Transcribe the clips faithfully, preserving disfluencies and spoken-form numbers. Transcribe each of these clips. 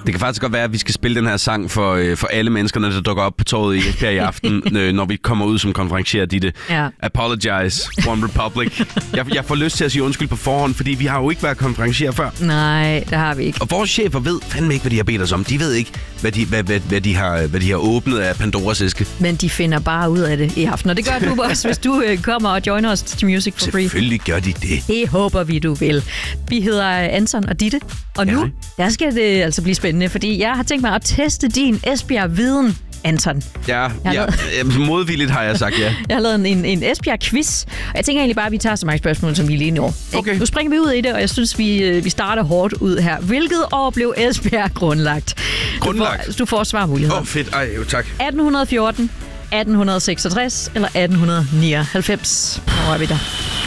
Det kan faktisk godt være, at vi skal spille den her sang for, øh, for alle menneskerne, der dukker op på torvet i Esbjerg i aften, øh, når vi kommer ud som konferencier, Ditte. Ja. Apologize, One Republic. Jeg, jeg får lyst til at sige undskyld på forhånd, fordi vi har jo ikke været konferencier før. Nej, det har vi ikke. Og vores chefer ved fandme ikke, hvad de har bedt os om. De ved ikke, hvad de, hvad, hvad, hvad de, har, hvad de har åbnet af Pandoras æske. Men de finder bare ud af det i aften. Og det gør du også, hvis du øh, kommer og joiner os til Music for Free. Selvfølgelig gør de det. Det håber vi, du vil. Vi hedder Anton og Ditte. Og nu, der skal det altså blive spændende, fordi jeg har tænkt mig at teste din Esbjerg-viden, Anton. Ja, ja. Modvilligt har jeg sagt ja. Jeg har lavet en, en Esbjerg-quiz, og jeg tænker egentlig bare, at vi tager så mange spørgsmål, som vi lige når. Okay. Nu springer vi ud i det, og jeg synes, vi, vi starter hårdt ud her. Hvilket år blev Esbjerg grundlagt? Grundlagt? Du får, du får svarmuligheder. Åh, oh, fedt. Ej, jo, tak. atten fjorten, atten seksogtres eller atten nioghalvfems. Hvor er vi der?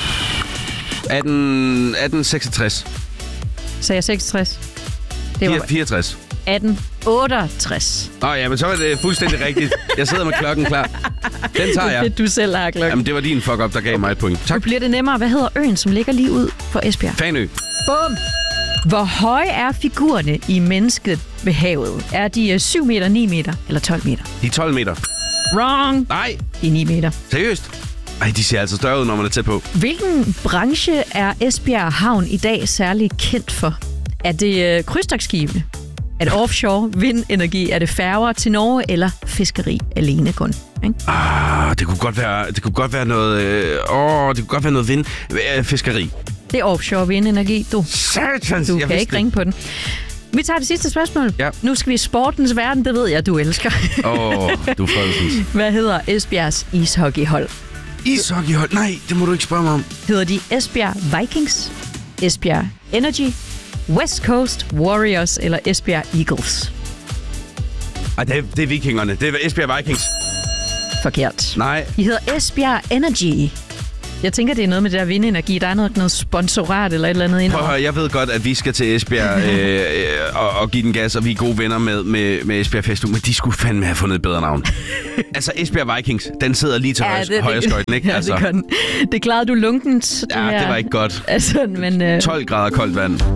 atten, atten seksogtres. Sagde jeg seksogtres? Det var fireogtres. atten otteogtres. Nå ja, men så var det fuldstændig rigtigt. Jeg sidder med klokken klar. Den tager jeg. Det er du selv har klokken. Jamen, det var din fuck-up, der gav mig et point. Tak. Nu bliver det nemmere. Hvad hedder øen, som ligger lige ud for Esbjerg? Fanø. Bum! Hvor høje er figurerne i mennesket ved havet? Er de syv meter, ni meter eller tolv meter? De er tolv meter. Wrong! Nej. De er ni meter. Seriøst? Ej, de ser altså større ud, når man er tæt på. Hvilken branche er Esbjerg Havn i dag særligt kendt for? Er det øh, krydstogtskibene? Er det offshore, vindenergi? Er det færger til Norge eller fiskeri alene kun? Ikke? Ah, det kunne godt være, det kunne godt være noget... Øh, åh, det kunne godt være noget vind. Øh, fiskeri. Det er offshore vindenergi, du. Satans, Du jeg kan ikke det. ringe på den. Vi tager det sidste spørgsmål. Ja. Nu skal vi i sportens verden, det ved jeg, du elsker. Åh, oh, du er fredelsens. Hvad hedder Esbjergs ishockeyhold? Ishockeyhold? Nej, det må du ikke spørge mig om. Hedder de Esbjerg Vikings, Esbjerg Energy, West Coast Warriors eller Esbjerg Eagles? Ej, det er, det er vikingerne. Det er Esbjerg Vikings. Forkert. Nej. De hedder Esbjerg Energy. Jeg tænker, det er noget med det der vindenergi. Der er noget, noget sponsorat eller et eller andet Prøv at indover. høre, jeg ved godt, at vi skal til Esbjerg øh, øh, og, og give den gas, og vi er gode venner med, med, med Esbjerg Festu, men de skulle fandme have fundet et bedre navn. Altså, Esbjerg Vikings, den sidder lige til ja, højre, højre skøjten, ikke? Ja, altså. det gør den. Det klarede du lunkent. Det Ja, her. det var ikke godt. Altså, men, øh... tolv grader koldt vand.